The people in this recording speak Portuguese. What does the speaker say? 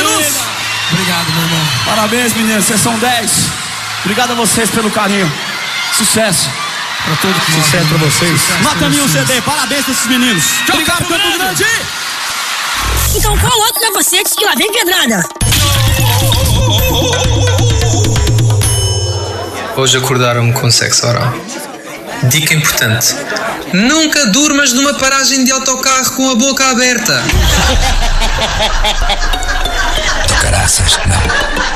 meninos! Obrigado, meu irmão. Parabéns, meninos, vocês são 10. Obrigado a vocês pelo carinho. Sucesso. Pra todo mundo. Sucesso pra vocês. Nota mil CD, parabéns pra esses meninos. Obrigado, Campo Grande. Então coloque na vocês que lá vem pedrada. Hoje acordaram-me com sexo oral. Dica importante: nunca durmas numa paragem de autocarro com a boca aberta. Caraças, não.